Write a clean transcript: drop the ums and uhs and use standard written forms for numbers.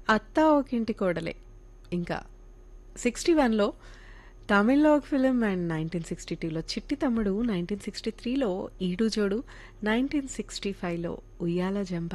'అత్త ఒకింటి కోడలే', ఇంకా 61లో తమిళ్‌లో ఒక ఫిల్మ్ అండ్ 1962లో 'చిట్టి తమ్ముడు', 1963లో 'ఈడు జోడు', 1965లో 'ఉయ్యాల జంప'.